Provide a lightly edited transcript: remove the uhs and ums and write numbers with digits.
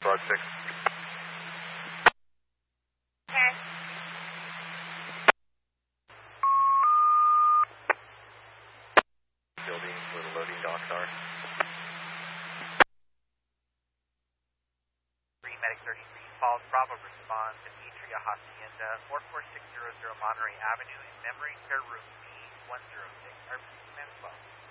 Broad 6. Okay. Building where the loading docks are. Medic 33 Falls Bravo responds to Atria Hacienda, 44600 Monterey Avenue in memory care room B106, RPC Command 12.